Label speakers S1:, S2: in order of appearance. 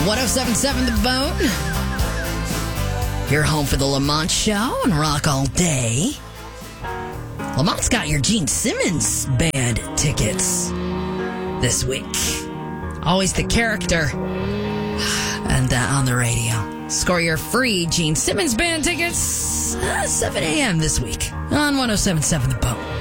S1: 1077 The Bone. Your home for the Lamont Show and Rock All Day. Lamont's got your Gene Simmons band tickets this week. Always the character. And on the radio. Score your free Gene Simmons band tickets 7 a.m. this week on 1077 The Bone.